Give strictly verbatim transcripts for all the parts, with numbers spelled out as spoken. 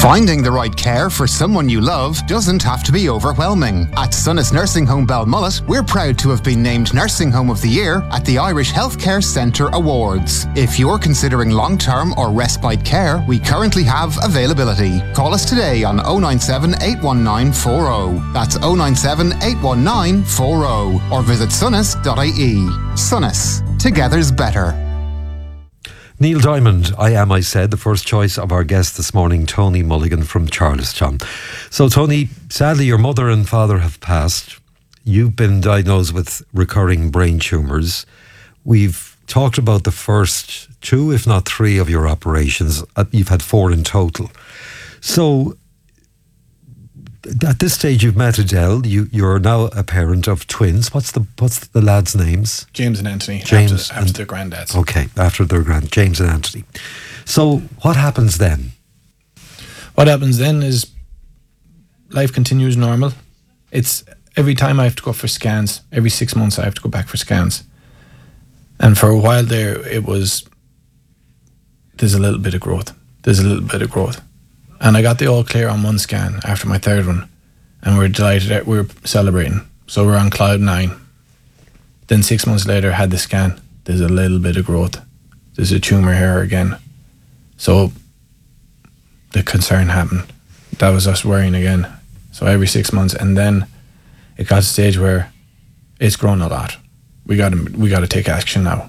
Finding the right care for someone you love doesn't have to be overwhelming. At Sunnis Nursing Home Balmullet, we're proud to have been named Nursing Home of the Year at the Irish Healthcare Centre Awards. If you're considering long-term or respite care, we currently have availability. Call us today on oh nine seven, eight one nine four oh. That's oh nine seven, eight one nine four oh. Or visit sunnis dot I E. Sunnis. Together's better. Neil Diamond, I Am, I Said, the first choice of our guest this morning, Tony Mulligan from Charlestown. So, Tony, sadly, your mother and father have passed. You've been diagnosed with recurring brain tumours. We've talked about the first two, if not three, of your operations. You've had four in total. So, at this stage, you've met Adele. You, you're now a parent of twins. What's the what's the lads' names? James and Anthony. James after, after and, their granddads. Okay, after their grand James and Anthony. So what happens then? What happens then is life continues normal. It's every time I have to go for scans. Every six months I have to go back for scans. And for a while there, it was there's a little bit of growth. There's a little bit of growth. And I got the all clear on one scan after my third one. And we we're delighted, we we're celebrating. So we're on cloud nine. Then six months later, I had the scan. There's a little bit of growth. There's a tumour here again. So the concern happened. That was us worrying again. So every six months. And then it got to a stage where it's grown a lot. We got to, we got to take action now.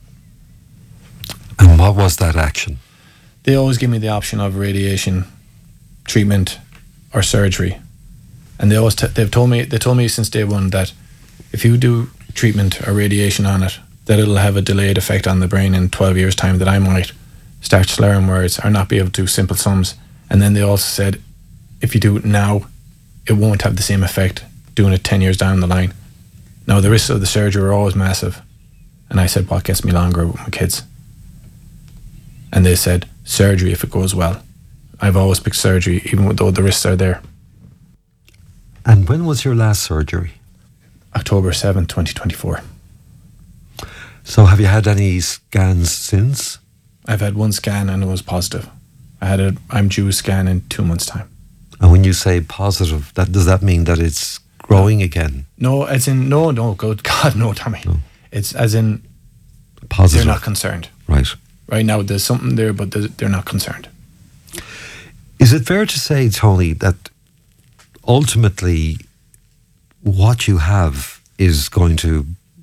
And what was that action? They always give me the option of radiation, treatment, or surgery, and they always t- they've told me they told me since day one that if you do treatment or radiation on it, that it'll have a delayed effect on the brain in twelve years' time. That I might start slurring words or not be able to do simple sums. And then they also said, if you do it now, it won't have the same effect doing it ten years down the line. Now the risks of the surgery are always massive, and I said, what gets me longer with my kids? And they said, surgery if it goes well. I've always picked surgery, even though the risks are there. And when was your last surgery? October seventh, twenty twenty-four. So have you had any scans since? I've had one scan and it was positive. I had a I'm due a scan in two months' time. And when you say positive, that does that mean that it's growing again? No, as in, no, no, good God, no, Tommy. No. It's as in, positive. They're not concerned. Right. Right now, there's something there, but they're not concerned. Is it fair to say, Tony, that ultimately what you have is going to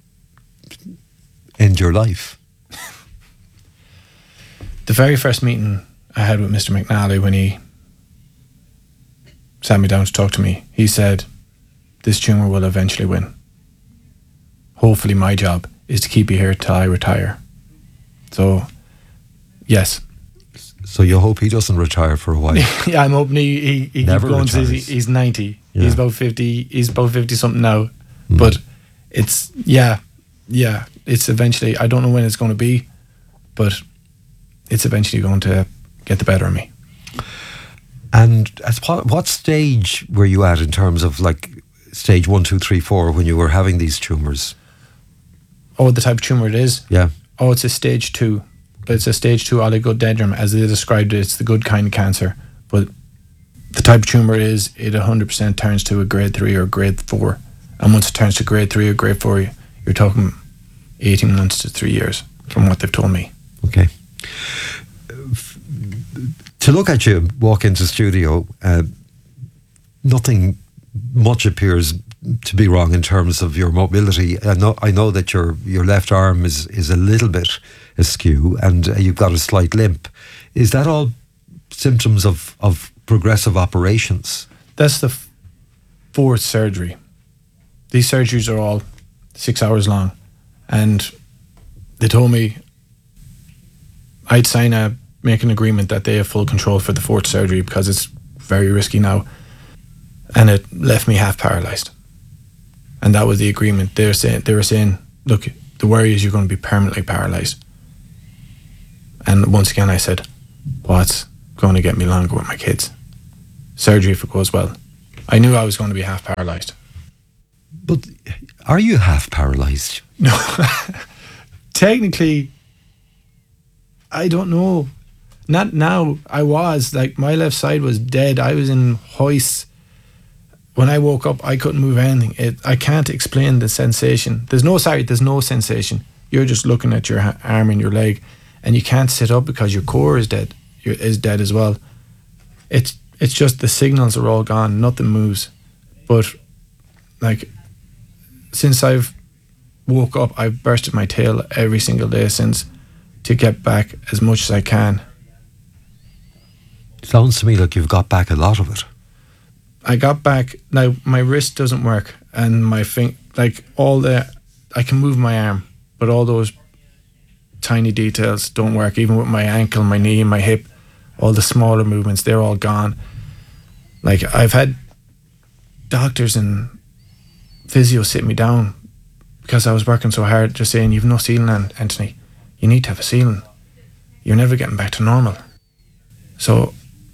end your life? The very first meeting I had with Mister McNally, when he sat me down to talk to me, he said, this tumour will eventually win. Hopefully my job is to keep you here till I retire. So, yes. So you hope he doesn't retire for a while? Yeah, I'm hoping he, he, he keeps going since he, he's ninety. Yeah. He's about fifty. He's about fifty something now. Mm. But it's, yeah, yeah. It's eventually, I don't know when it's going to be, but it's eventually going to get the better of me. And at what, what stage were you at in terms of like stage one, two, three, four when you were having these tumours? Oh, the type of tumour it is? Yeah. Oh, it's a stage two. But it's a stage two oligodendron, as they described it. It's the good kind of cancer. But the type of tumour is, it one hundred percent turns to a grade three or grade four. And once it turns to grade three or grade four, you're talking eighteen months to three years from what they've told me. Okay. To look at you walk into studio, uh, nothing much appears to be wrong in terms of your mobility. I know, I know that your your left arm is, is a little bit askew and uh, you've got a slight limp. Is that all symptoms of, of progressive operations? That's the f- fourth surgery. These surgeries are all six hours long. And they told me I'd sign a, make an agreement that they have full control for the fourth surgery because it's very risky now. And it left me half paralysed. And that was the agreement. They were saying, they were saying, look, the worry is you're going to be permanently paralysed. And once again, I said, what's going to get me longer with my kids? Surgery if it goes well. I knew I was going to be half paralysed. But are you half paralysed? No. Technically, I don't know. Not now. I was like my left side was dead. I was in hoists. When I woke up, I couldn't move anything. It, I can't explain the sensation. There's no sorry. There's no sensation. You're just looking at your ha- arm and your leg, and you can't sit up because your core is dead. Your, is dead as well. It's it's just the signals are all gone. Nothing moves. But like since I've woke up, I've bursted my tail every single day since to get back as much as I can. Sounds to me like you've got back a lot of it. I got back. Now my wrist doesn't work, and my fing like all the I can move my arm, but all those tiny details don't work. Even with my ankle, my knee, my hip, all the smaller movements, they're all gone. Like I've had doctors and physio sit me down because I was working so hard, just saying, "You've no ceiling, Anthony. You need to have a ceiling. You're never getting back to normal." So,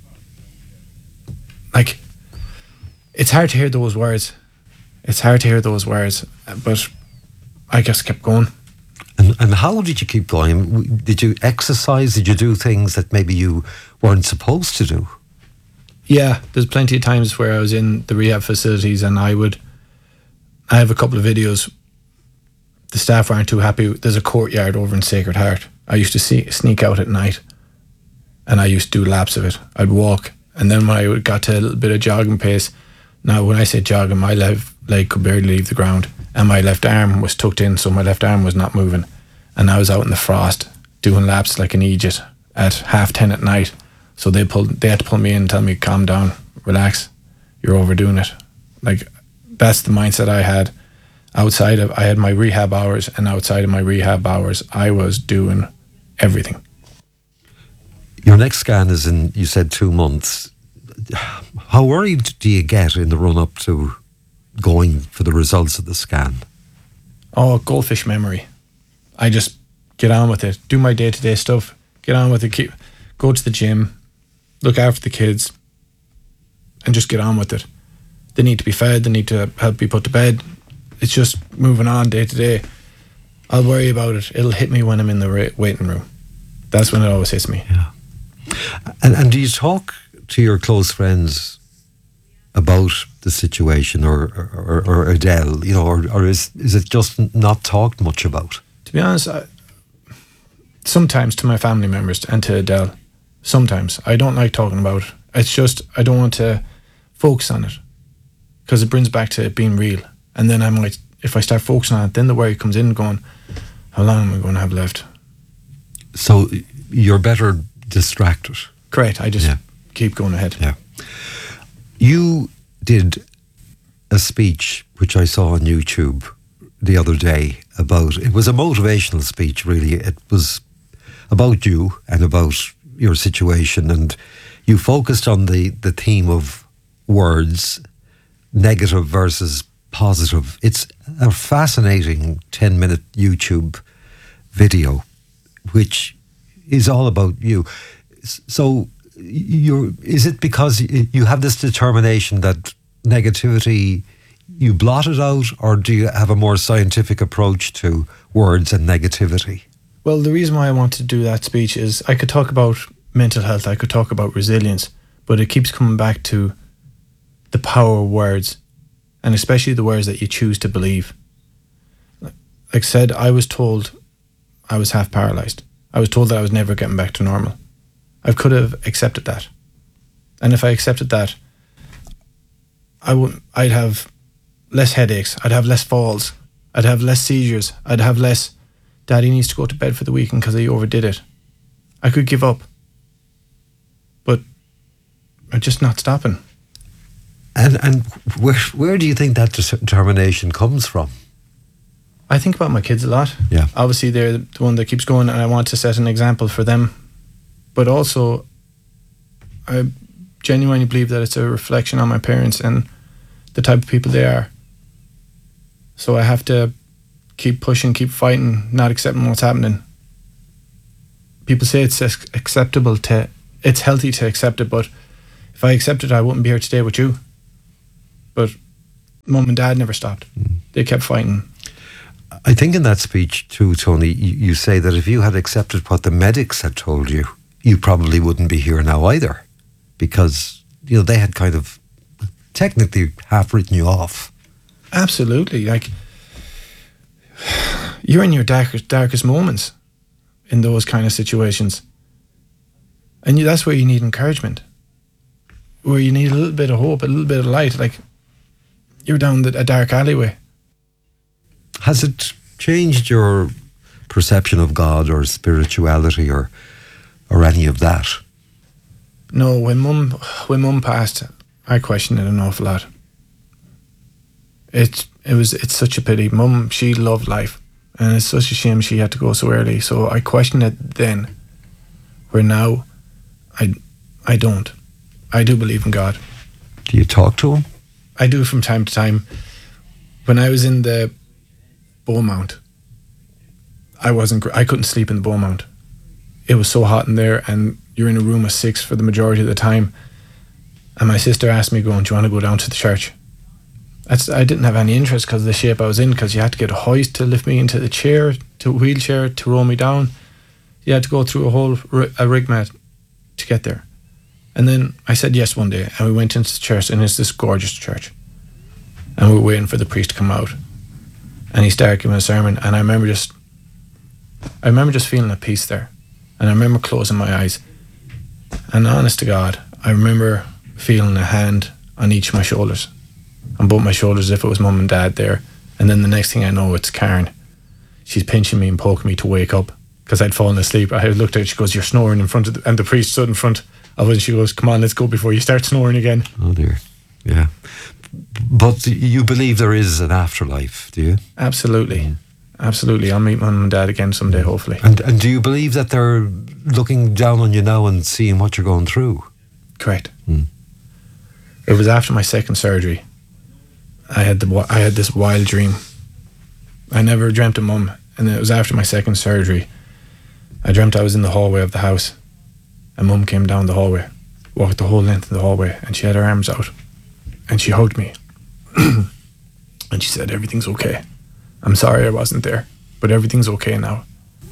like, it's hard to hear those words. It's hard to hear those words, but I just kept going. And, and how did you keep going? Did you exercise? Did you do things that maybe you weren't supposed to do? Yeah, there's plenty of times where I was in the rehab facilities and I would, I have a couple of videos. The staff weren't too happy. There's a courtyard over in Sacred Heart. I used to see, sneak out at night and I used to do laps of it. I'd walk, and then when I got to a little bit of jogging pace, now when I say jogging, my left leg could barely leave the ground and my left arm was tucked in, so my left arm was not moving. And I was out in the frost doing laps like an idiot at half ten at night. So they pulled, they had to pull me in and tell me, calm down, relax, you're overdoing it. Like, that's the mindset I had. Outside of, I had my rehab hours, and outside of my rehab hours, I was doing everything. Your next scan is in, you said, two months. How worried do you get in the run-up to going for the results of the scan? Oh, goldfish memory. I just get on with it, do my day-to-day stuff, get on with it, keep, go to the gym, look after the kids, and just get on with it. They need to be fed, they need to help be put to bed. It's just moving on day to day. I'll worry about it. It'll hit me when I'm in the ra- waiting room. That's when it always hits me. Yeah. And, and do you talk to your close friends about the situation, or, or, or Adele, you know, or, or is, is it just not talked much about? To be honest, I, sometimes to my family members and to Adele, sometimes I don't like talking about it. It's just, I don't want to focus on it because it brings back to it being real. And then I might, if I start focusing on it, then the worry comes in going, how long am I going to have left? So you're better distracted. Great, I just yeah. keep going ahead. Yeah. You did a speech which I saw on YouTube the other day about, it was a motivational speech really. It was about you and about your situation, and you focused on the, the theme of words, negative versus positive. It's a fascinating ten minute YouTube video which is all about you. So you're, is it because you have this determination that negativity, you blot it out, or do you have a more scientific approach to words and negativity? Well, the reason why I want to do that speech is I could talk about mental health, I could talk about resilience, but it keeps coming back to the power of words, and especially the words that you choose to believe. Like I said, I was told I was half paralysed. I was told that I was never getting back to normal. I could have accepted that. And if I accepted that, I would, I'd have less headaches, I'd have less falls, I'd have less seizures, I'd have less, Daddy needs to go to bed for the weekend because he overdid it. I could give up. But I'm just not stopping. And and where where do you think that determination comes from? I think about my kids a lot. Yeah. Obviously, they're the one that keeps going, and I want to set an example for them. But also, I genuinely believe that it's a reflection on my parents and the type of people they are. So I have to keep pushing, keep fighting, not accepting what's happening. People say it's acceptable to, it's healthy to accept it, but if I accepted it, I wouldn't be here today with you. But Mum and Dad never stopped. Mm. They kept fighting. I think in that speech too, Tony, you, you say that if you had accepted what the medics had told you, you probably wouldn't be here now either, because, you know, they had kind of technically half written you off. Absolutely. Like, you're in your darkest, darkest moments in those kind of situations. And you, that's where you need encouragement, where you need a little bit of hope, a little bit of light. Like, you're down the, a dark alleyway. Has it changed your perception of God or spirituality or or any of that? No, when mum when mum passed, I questioned it an awful lot. It it was it's such a pity. Mum, she loved life, and it's such a shame she had to go so early. So I questioned it then. Where now, I I don't. I do believe in God. Do you talk to him? I do from time to time. When I was in the Beaumont, I wasn't. I couldn't sleep in the Beaumont. It was so hot in there, and you're in a room of six for the majority of the time. And my sister asked me, "Going, do you want to go down to the church?" That's, I didn't have any interest because of the shape I was in. Because you had to get a hoist to lift me into the chair, to a wheelchair to roll me down. You had to go through a whole a rig mat to get there. And then I said yes one day, and we went into the church, and it's this gorgeous church. And we were waiting for the priest to come out, and he started giving a sermon. And I remember just, I remember just feeling at peace there, and I remember closing my eyes. And honest to God, I remember feeling a hand on each of my shoulders, on both my shoulders, as if it was mum and dad there. And then the next thing I know, it's Karen. She's pinching me and poking me to wake up because I'd fallen asleep. I looked at her. She goes, "You're snoring in front of," the, and the priest stood in front of us. She goes, "Come on, let's go before you start snoring again." Oh dear, yeah. But you believe there is an afterlife, do you? Absolutely, mm. absolutely. I'll meet mum and dad again someday, hopefully. And and do you believe that they're looking down on you now and seeing what you're going through? Correct. Mm. It was after my second surgery. I had the I had this wild dream. I never dreamt of mum, and it was after my second surgery. I dreamt I was in the hallway of the house, and mum came down the hallway, walked the whole length of the hallway, and she had her arms out, and she hugged me, and she said, "Everything's okay. I'm sorry I wasn't there, but everything's okay now."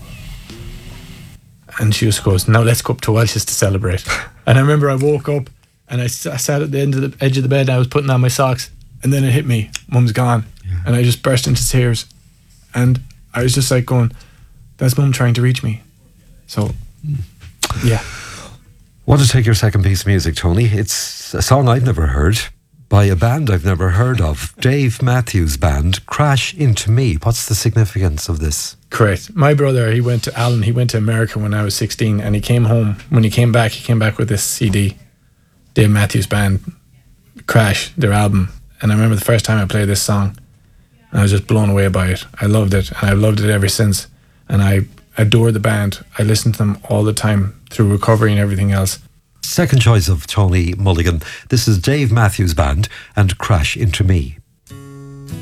And she just goes, "Now let's go up to Welsh's to celebrate." And I remember I woke up, and I, I sat at the end of the edge of the bed, and I was putting on my socks, and then it hit me, mum's gone, yeah. And I just burst into tears, and I was just like going, "That's mum trying to reach me." So, yeah. I want to take your second piece of music, Tony. It's a song I've never heard by a band I've never heard of. Dave Matthews Band, Crash Into Me. What's the significance of this? Correct. My brother, he went to Alan, he went to America when I was sixteen, and he came home. When he came back, he came back with this C D, Dave Matthews Band, Crash, their album. And I remember the first time I played this song, I was just blown away by it. I loved it, and I've loved it ever since. And I adore the band. I listen to them all the time through recovery and everything else. Second choice of Tony Mulligan. This is Dave Matthews Band and Crash Into Me.